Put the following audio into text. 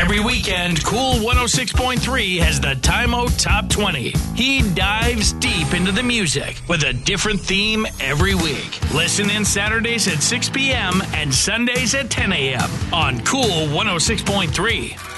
Every weekend, Cool 106.3 has the Time Out Top 20. He dives deep into the music with a different theme every week. Listen in Saturdays at 6 p.m. and Sundays at 10 a.m. on Cool 106.3.